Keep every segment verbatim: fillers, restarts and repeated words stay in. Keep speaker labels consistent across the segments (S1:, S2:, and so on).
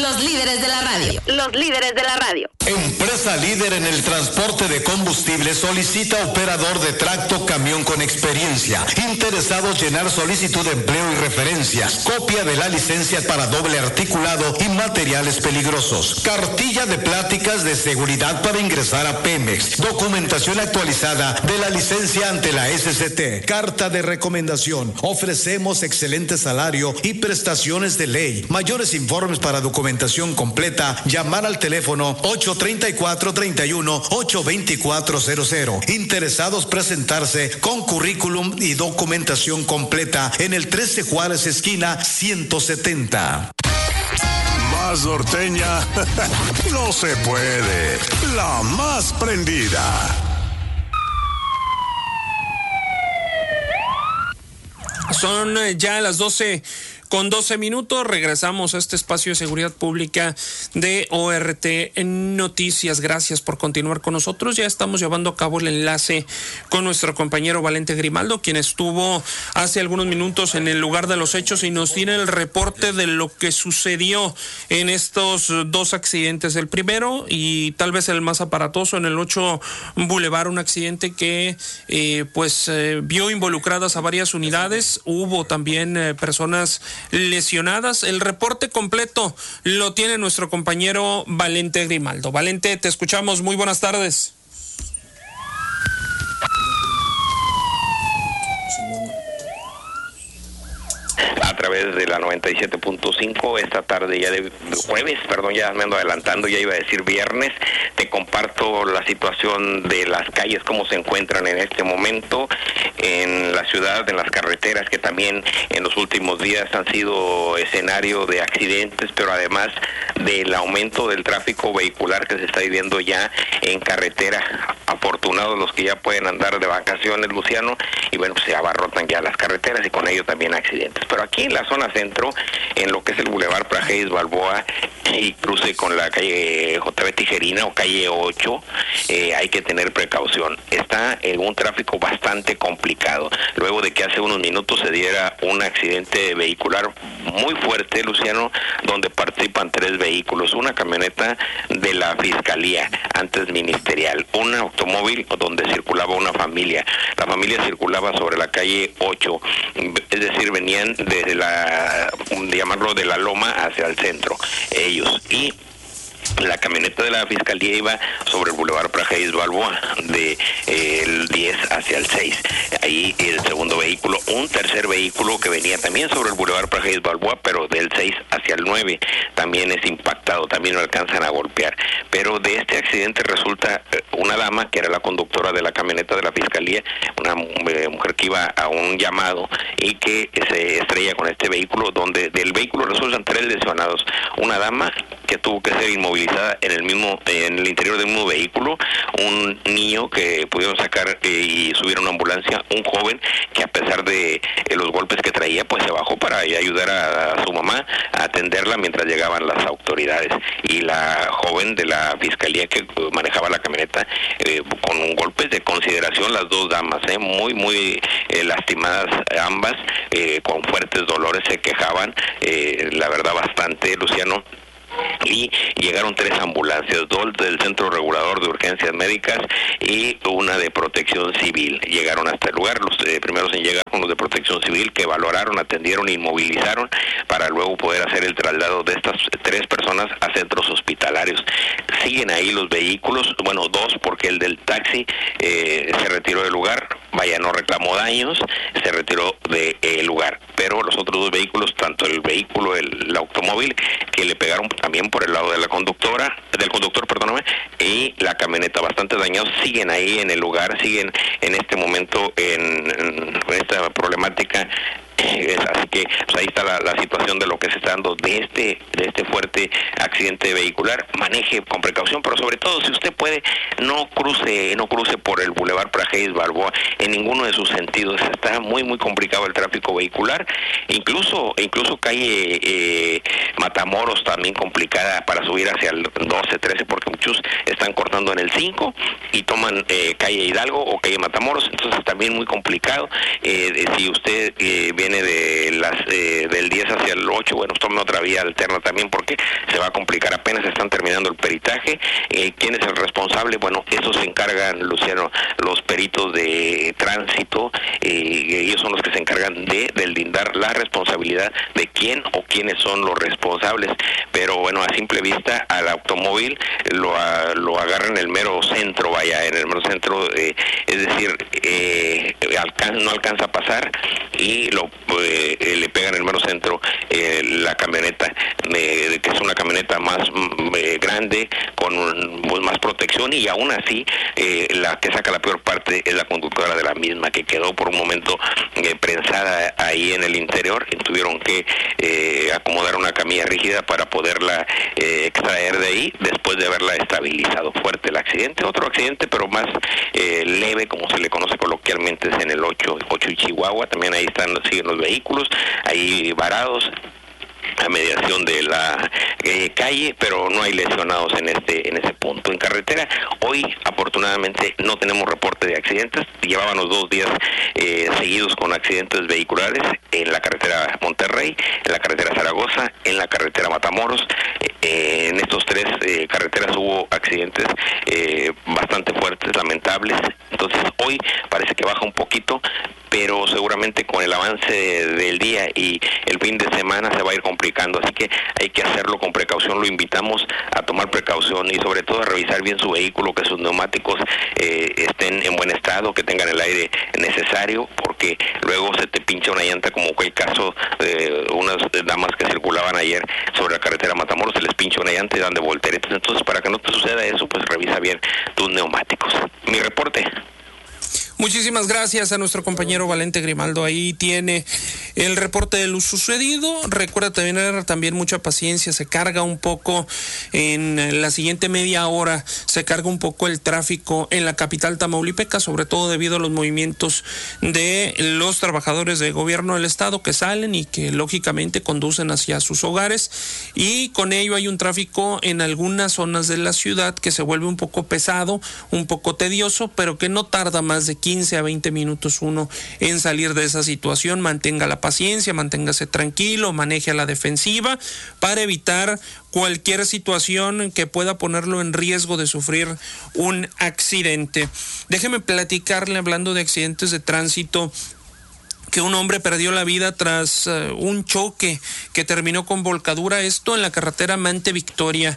S1: Los líderes de la radio. Los líderes de la radio.
S2: Empresa líder en el transporte de combustible solicita operador de tracto camión con experiencia. Interesados llenar solicitud de empleo y referencias. Copia de la licencia para doble articulado y materiales peligrosos. Cartilla de pláticas de seguridad para ingresar a Pemex. Documentación actualizada de la licencia ante la S C T. Carta de recomendación. Ofrecemos excelente salario y prestaciones de ley. Mayores informes para documentación completa. Llamar al teléfono ocho treinta y cuatro, treinta y uno, ocho veinticuatro cero cero. Interesados presentarse con currículum y documentación completa en el trece Juárez esquina ciento setenta.
S3: Más norteña no se puede. La más prendida.
S4: Son ya las doce con doce minutos. Regresamos a este espacio de seguridad pública de O R T en Noticias. Gracias por continuar con nosotros. Ya estamos llevando a cabo el enlace con nuestro compañero Valente Grimaldo, quien estuvo hace algunos minutos en el lugar de los hechos y nos tiene el reporte de lo que sucedió en estos dos accidentes. El primero y tal vez el más aparatoso en el ocho Boulevard, un accidente que eh, pues eh, vio involucradas a varias unidades. Hubo también eh, personas lesionadas. El reporte completo lo tiene nuestro compañero Valente Grimaldo. Valente, te escuchamos. Muy buenas tardes.
S5: A través de la noventa y siete punto cinco, esta tarde ya de jueves, perdón, ya me ando adelantando, ya iba a decir viernes, te comparto la situación de las calles, cómo se encuentran en este momento en la ciudad, en las carreteras, que también en los últimos días han sido escenario de accidentes, pero además del aumento del tráfico vehicular que se está viviendo ya en carretera. Afortunados los que ya pueden andar de vacaciones, Luciano, y bueno, pues se abarrotan ya las carreteras y con ello también accidentes. Pero aquí en la zona centro, en lo que es el Boulevard Praxedis Balboa y cruce con la calle J B Tijerina o calle ocho, eh, hay que tener precaución. Está en un tráfico bastante complicado, luego de que hace unos minutos se diera un accidente vehicular muy fuerte, Luciano, donde participan tres vehículos, una camioneta de la Fiscalía, antes ministerial, un automóvil donde circulaba una familia. La familia circulaba sobre la calle ocho, es decir, venían desde la, llamarlo de la Loma hacia el centro, ellos, y la camioneta de la Fiscalía iba sobre el Boulevard Praxedis Balboa, de eh, el diez hacia el seis. Ahí el segundo vehículo, un tercer vehículo que venía también sobre el Boulevard Praxedis Balboa, pero del seis hacia el nueve, también es impactado, también lo alcanzan a golpear. Pero de este accidente resulta una dama, que era la conductora de la camioneta de la Fiscalía, una eh, mujer que iba a un llamado y que se estrella con este vehículo, donde del vehículo resultan tres lesionados. Una dama que tuvo que ser inmovilizada en el mismo, en el interior del mismo vehículo, un niño que pudieron sacar eh, y subir a una ambulancia, un joven que a pesar de eh, los golpes que traía, pues se bajó para ayudar a, a su mamá a atenderla mientras llegaban las autoridades, y la joven de la Fiscalía que manejaba la camioneta eh, con golpes de consideración, las dos damas, eh, muy muy eh, lastimadas ambas, eh, con fuertes dolores, se quejaban, eh, la verdad bastante, Luciano. Y llegaron tres ambulancias, dos del Centro Regulador de Urgencias Médicas y una de Protección Civil. Llegaron hasta el lugar, los eh, primeros en llegar fueron los de Protección Civil, que valoraron, atendieron e inmovilizaron para luego poder hacer el traslado de estas tres personas a centros hospitalarios. Siguen ahí los vehículos, bueno, dos, porque el del taxi eh, se retiró del lugar, vaya, no reclamó daños, se retiró del de, eh, lugar, pero los otros dos vehículos, tanto el vehículo, el, el automóvil, que le pegaron también por el lado de la conductora, del conductor, perdóname, y la camioneta bastante dañados, siguen ahí en el lugar, siguen en este momento en, en esta problemática. Así que pues ahí está la, la situación de lo que se está dando de este de este fuerte accidente vehicular. Maneje con precaución, pero sobre todo, si usted puede, no cruce no cruce por el Boulevard Praxedis Balboa en ninguno de sus sentidos. Está muy muy complicado el tráfico vehicular, incluso incluso calle eh, Matamoros también complicada para subir hacia el doce, trece, porque muchos están cortando en el cinco y toman eh, calle Hidalgo o calle Matamoros, entonces también muy complicado. Eh, si usted eh, viene viene de las eh, del diez hacia el ocho, bueno, tome otra vía alterna también porque se va a complicar, apenas están terminando el peritaje. Eh, ¿Quién es el responsable? Bueno, eso se encargan, Luciano, los peritos de tránsito, eh, ellos son los que se encargan de deslindar la responsabilidad de quién o quiénes son los responsables, pero bueno, a simple vista al automóvil lo, a, lo agarran en el mero centro, vaya, en el mero centro, eh, es decir, eh, alcan, no alcanza a pasar y lo eh, le pegan en el mero centro eh, la camioneta, eh, que es una camioneta más eh, grande, con pues, más protección, y aún así eh, la que saca la peor parte es la conductora de la misma, que quedó por un momento eh, prensada ahí en el interior, y tuvieron que eh, acomodar una camilla rígida para poderla eh, extraer de ahí después de haberla estabilizado. Fuerte el accidente, otro accidente pero más eh, leve, como se le conoce coloquialmente, es en el ocho y Chihuahua. También ahí están, siguen los vehículos ahí varados a mediación de la eh, calle, pero no hay lesionados en este en ese punto. En carretera, hoy afortunadamente no tenemos reporte de accidentes. Llevábamos dos días eh, seguidos con accidentes vehiculares en la carretera Monterrey, en la carretera Zaragoza, en la carretera Matamoros. Eh, en estos tres eh, carreteras hubo accidentes eh, bastante fuertes, lamentables. Entonces hoy parece que baja un poquito, pero seguramente con el avance del día y el fin de semana se va a ir complicando, así que hay que hacerlo con precaución. Lo invitamos a tomar precaución y sobre todo a revisar bien su vehículo, que sus neumáticos eh, estén en buen estado, que tengan el aire necesario, porque luego se te pincha una llanta, como fue el caso de unas damas que circulaban ayer sobre la carretera Matamoros, se les pincha una llanta y dan de volteretas. Entonces, para que no te suceda eso, pues revisa bien tus neumáticos. Mi reporte.
S4: Muchísimas gracias a nuestro compañero Valente Grimaldo. Ahí tiene el reporte de lo sucedido. Recuerda tener también mucha paciencia. Se carga un poco en la siguiente media hora. Se carga un poco el tráfico en la capital tamaulipeca, sobre todo debido a los movimientos de los trabajadores de gobierno del estado que salen y que lógicamente conducen hacia sus hogares. Y con ello hay un tráfico en algunas zonas de la ciudad que se vuelve un poco pesado, un poco tedioso, pero que no tarda más de quince a veinte minutos uno en salir de esa situación. Mantenga la paciencia, manténgase tranquilo, maneje a la defensiva para evitar cualquier situación que pueda ponerlo en riesgo de sufrir un accidente. Déjeme platicarle, hablando de accidentes de tránsito, que un hombre perdió la vida tras uh, un choque que terminó con volcadura, esto en la carretera Mante Victoria.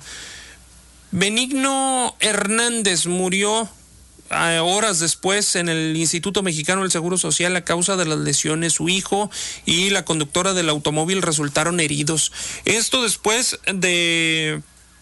S4: Benigno Hernández murió horas después en el Instituto Mexicano del Seguro Social a causa de las lesiones. Su hijo y la conductora del automóvil resultaron heridos. Esto después de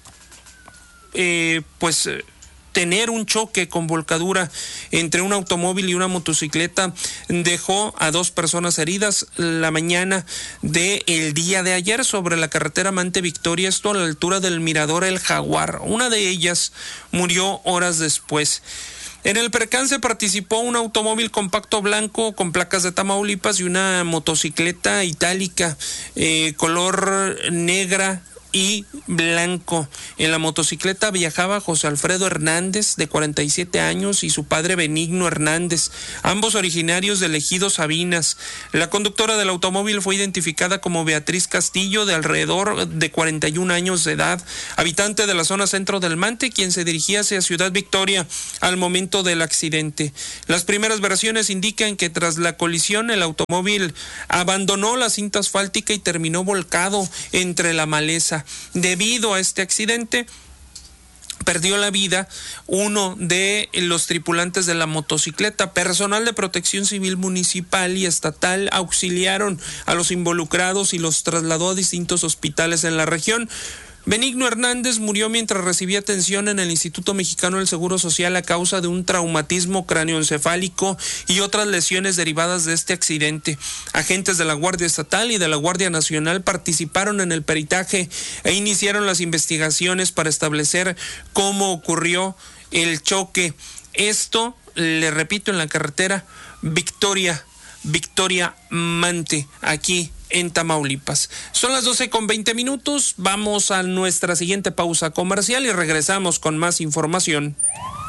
S4: eh, pues tener un choque con volcadura entre un automóvil y una motocicleta. Dejó a dos personas heridas la mañana del día de ayer sobre la carretera Mante Victoria, esto a la altura del mirador El Jaguar. Una de ellas murió horas después. En el percance participó un automóvil compacto blanco con placas de Tamaulipas y una motocicleta itálica eh, color negra y blanco. En la motocicleta viajaba José Alfredo Hernández, de cuarenta y siete años, y su padre Benigno Hernández, ambos originarios del ejido Sabinas. La conductora del automóvil fue identificada como Beatriz Castillo, de alrededor de cuarenta y un años de edad, habitante de la zona centro del Mante, quien se dirigía hacia Ciudad Victoria al momento del accidente. Las primeras versiones indican que tras la colisión el automóvil abandonó la cinta asfáltica y terminó volcado entre la maleza. Debido a este accidente, perdió la vida uno de los tripulantes de la motocicleta. Personal de Protección Civil municipal y estatal auxiliaron a los involucrados y los trasladó a distintos hospitales en la región. Benigno Hernández murió mientras recibía atención en el Instituto Mexicano del Seguro Social a causa de un traumatismo cráneoencefálico y otras lesiones derivadas de este accidente. Agentes de la Guardia Estatal y de la Guardia Nacional participaron en el peritaje e iniciaron las investigaciones para establecer cómo ocurrió el choque. Esto, le repito, en la carretera Victoria, Victoria Mante, aquí en Tamaulipas. Son las doce con veinte minutos. Vamos a nuestra siguiente pausa comercial y regresamos con más información.